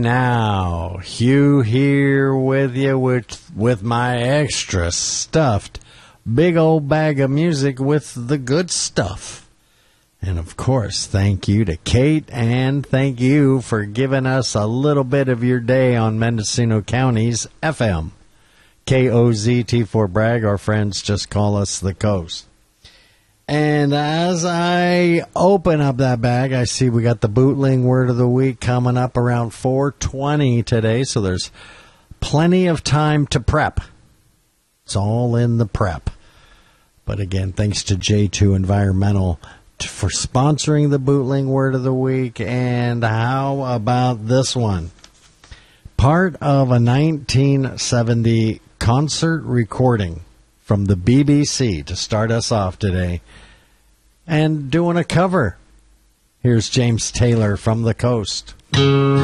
Now, Hugh here with you with my extra stuffed big old bag of music with the good stuff. And of course, thank you to Kate, and thank you for giving us a little bit of your day on Mendocino County's FM. KOZT for Bragg. Our friends just call us the Coast. And as I open up that bag, I see we got the bootling word of the week coming up around 4:20 today, so there's plenty of time to prep. It's all in the prep. But again, thanks to J2 Environmental for sponsoring the bootling word of the week. And how about this one? Part of a 1970 concert recording from the BBC to start us off today, and doing a cover. Here's James Taylor from the Coast.